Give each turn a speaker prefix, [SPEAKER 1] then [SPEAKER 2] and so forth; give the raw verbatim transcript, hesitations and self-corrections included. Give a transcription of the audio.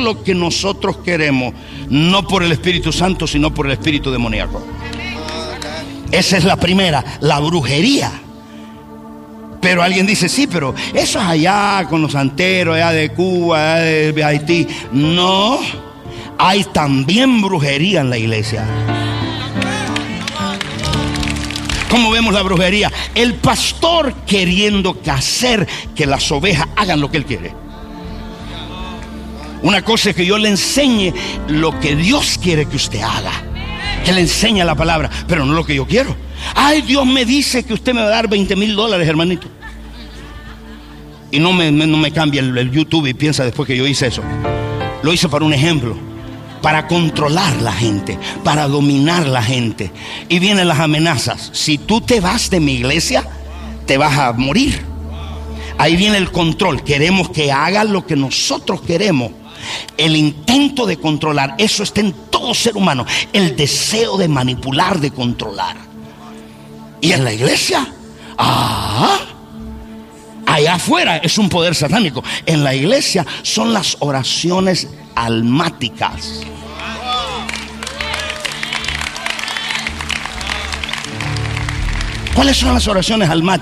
[SPEAKER 1] lo que nosotros queremos, no por el Espíritu Santo, sino por el espíritu demoníaco. Esa es la primera, la brujería. Pero alguien dice, sí, pero eso es allá con los santeros, allá de Cuba, allá de Haití. No, hay también brujería en la iglesia. ¿Cómo vemos la brujería? El pastor queriendo que hacer que las ovejas hagan lo que él quiere. Una cosa es que yo le enseñe lo que Dios quiere que usted haga, que le enseñe la palabra, pero no lo que yo quiero. Ay, Dios me dice que usted me va a dar veinte mil dólares, hermanito. Y no me, me, no me cambia el, el YouTube y piensa después que yo hice eso. Lo hice para un ejemplo, para controlar la gente, para dominar la gente. Y vienen las amenazas. Si tú te vas de mi iglesia, te vas a morir. Ahí viene el control. Queremos que hagas lo que nosotros queremos. El intento de controlar, eso está en todo ser humano. El deseo de manipular, de controlar. Y en la iglesia, ah, allá afuera es un poder satánico. En la iglesia son las oraciones almáticas. ¿Cuáles son las oraciones almáticas?